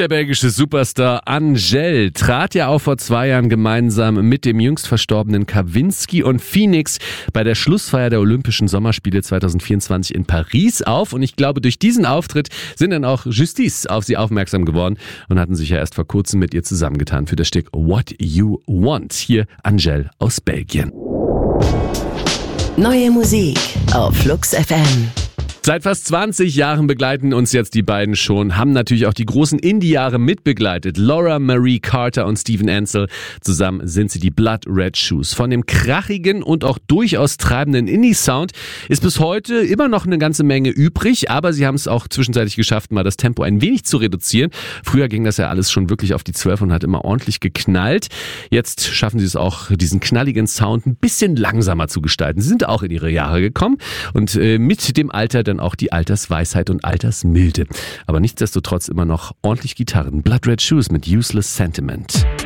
Der belgische Superstar Angèle trat ja auch vor 2 Jahren gemeinsam mit dem jüngst verstorbenen Kavinsky und Phoenix bei der Schlussfeier der Olympischen Sommerspiele 2024 in Paris auf. Und ich glaube, durch diesen Auftritt sind dann auch Justice auf sie aufmerksam geworden und hatten sich ja erst vor kurzem mit ihr zusammengetan für das Stück What You Want. Hier Angèle aus Belgien. Neue Musik auf Flux FM. Seit fast 20 Jahren begleiten uns jetzt die beiden schon, haben natürlich auch die großen Indie-Jahre mitbegleitet. Laura Marie Carter und Steven Ansel. Zusammen sind sie die Blood Red Shoes. Von dem krachigen und auch durchaus treibenden Indie-Sound ist bis heute immer noch eine ganze Menge übrig, aber sie haben es auch zwischenzeitlich geschafft, mal das Tempo ein wenig zu reduzieren. Früher ging das ja alles schon wirklich auf die 12 und hat immer ordentlich geknallt. Jetzt schaffen sie es auch, diesen knalligen Sound ein bisschen langsamer zu gestalten. Sie sind auch in ihre Jahre gekommen und mit dem Alter dann auch die Altersweisheit und Altersmilde. Aber nichtsdestotrotz immer noch ordentlich Gitarren. Blood Red Shoes mit Useless Sentiment.